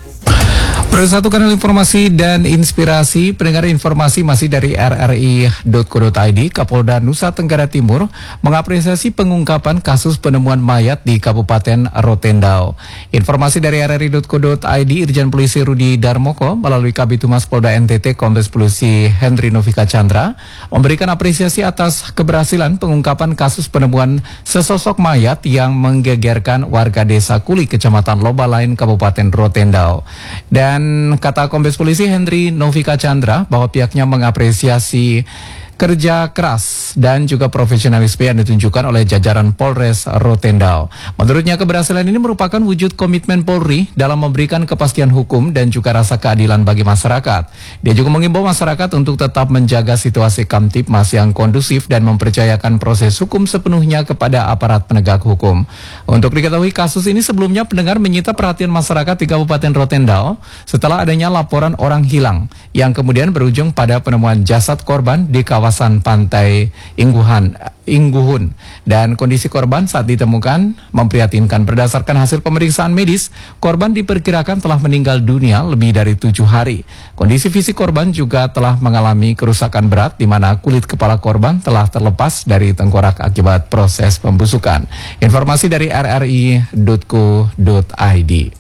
Bersatu kanal informasi dan inspirasi, pendengar informasi masih dari rri.co.id. Kapolda Nusa Tenggara Timur mengapresiasi pengungkapan kasus penemuan mayat di Kabupaten Rotendao. Informasi dari rri.co.id, Irjen Polisi Rudi Darmoko melalui Kabitumas Polda NTT Kombes Polisi Henry Novika Chandra memberikan apresiasi atas keberhasilan pengungkapan kasus penemuan sesosok mayat yang menggegerkan warga Desa Kuli, Kecamatan Lobalain, Kabupaten Rotendao. Dan kata Kombes Polisi Henry Novika Chandra bahwa pihaknya mengapresiasi kerja keras dan juga profesionalisme yang ditunjukkan oleh jajaran Polres Rotendao. Menurutnya keberhasilan ini merupakan wujud komitmen Polri dalam memberikan kepastian hukum dan juga rasa keadilan bagi masyarakat. Dia juga mengimbau masyarakat untuk tetap menjaga situasi Kamtipmas yang kondusif dan mempercayakan proses hukum sepenuhnya kepada aparat penegak hukum. Untuk diketahui, kasus ini sebelumnya pendengar menyita perhatian masyarakat di Kabupaten Rotendao setelah adanya laporan orang hilang yang kemudian berujung pada penemuan jasad korban di kawasan pantai Ingguhun, dan kondisi korban saat ditemukan memprihatinkan. Berdasarkan hasil pemeriksaan medis, korban diperkirakan telah meninggal dunia lebih dari 7 hari. Kondisi fisik korban juga telah mengalami kerusakan berat, di mana kulit kepala korban telah terlepas dari tengkorak akibat proses pembusukan. Informasi dari rri.co.id.